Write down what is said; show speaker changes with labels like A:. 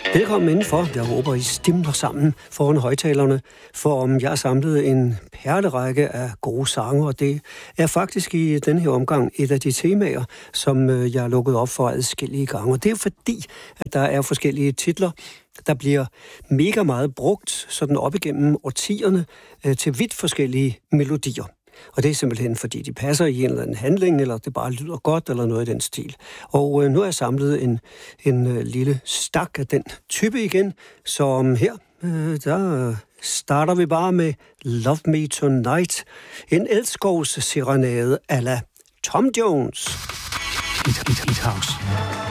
A: Velkommen indenfor. Jeg håber, I stimler sammen foran højtalerne, for jeg har samlet en perlerække af gode sange, og det er faktisk i denne her omgang et af de temaer, som jeg har lukket op for adskillige gange. Og det er fordi, at der er forskellige titler, der bliver mega meget brugt sådan op igennem årtierne til vidt forskellige melodier. Og det er simpelthen, fordi de passer i en eller anden handling, eller det bare lyder godt, eller noget i den stil. Og nu er jeg samlet en lille stak af den type igen, som her, der starter vi bare med Love Me Tonight. En elskovs serenade a la Tom Jones.
B: Hit House.